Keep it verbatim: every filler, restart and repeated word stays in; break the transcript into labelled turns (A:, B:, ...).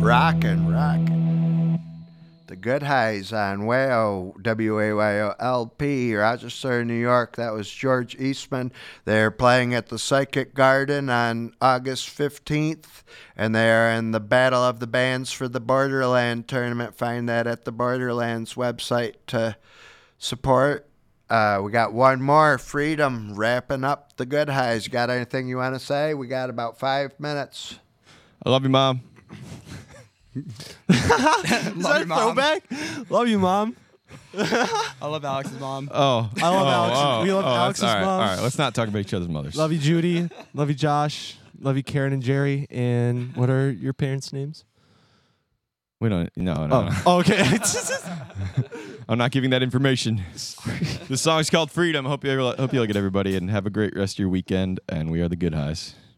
A: Rockin', rockin'. The Good Highs on W A Y O, W A Y O L P, Rochester, New York. That was George Eastman. They're playing at the Psychic Garden on August fifteenth, and they're in the Battle of the Bands for the Borderland tournament. Find that at the Borderlands website to support. Uh, we got one more, Freedom, wrapping up the Good Highs. Got anything you want to say? We got about five minutes.
B: I love you, Mom.
C: Love your mom.
D: Throwback? Love you, Mom.
C: I love Alex's mom.
B: Oh.
D: I love
B: oh,
D: Alex.
B: Oh,
D: we love
B: oh,
D: Alex's
B: all right,
D: mom.
B: All right, let's not talk about each other's mothers.
D: Love you, Judy. Love you, Josh. Love you, Karen and Jerry. And what are your parents' names?
B: We don't, no, no. no.
D: Oh, okay.
B: I'm not giving that information. The song's called Freedom. Hope you hope you like it, everybody, and have a great rest of your weekend. And we are the Good Highs.